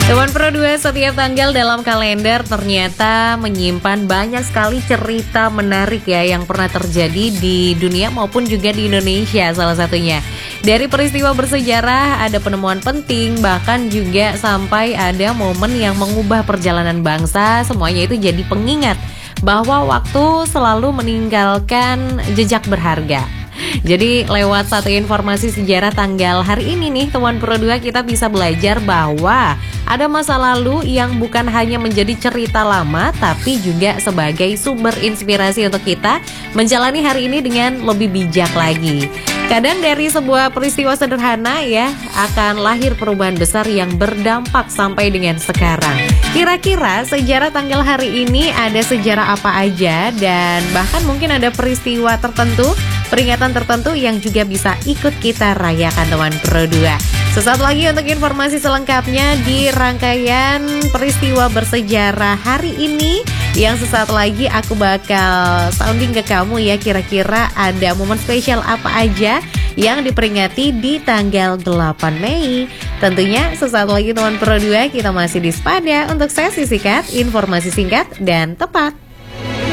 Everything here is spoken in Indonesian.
Teman Pro 2, setiap tanggal dalam kalender ternyata menyimpan banyak sekali cerita menarik ya yang pernah terjadi di dunia maupun juga di Indonesia salah satunya. Dari peristiwa bersejarah, ada penemuan penting, bahkan juga sampai ada momen yang mengubah perjalanan bangsa. Semuanya itu jadi pengingat bahwa waktu selalu meninggalkan jejak berharga. Jadi lewat satu informasi sejarah tanggal hari ini nih teman Pro 2, kita bisa belajar bahwa ada masa lalu yang bukan hanya menjadi cerita lama, tapi juga sebagai sumber inspirasi untuk kita menjalani hari ini dengan lebih bijak lagi. Kadang dari sebuah peristiwa sederhana ya akan lahir perubahan besar yang berdampak sampai dengan sekarang. Kira-kira sejarah tanggal hari ini ada sejarah apa aja, dan bahkan mungkin ada peristiwa tertentu, peringatan tertentu yang juga bisa ikut kita rayakan teman Pro 2. Sesaat lagi untuk informasi selengkapnya di rangkaian peristiwa bersejarah hari ini, yang sesaat lagi aku bakal sounding ke kamu ya, kira-kira ada momen spesial apa aja yang diperingati di tanggal 8 Mei. Tentunya sesaat lagi teman Pro 2, kita masih di Spada untuk sesi singkat, informasi singkat dan tepat.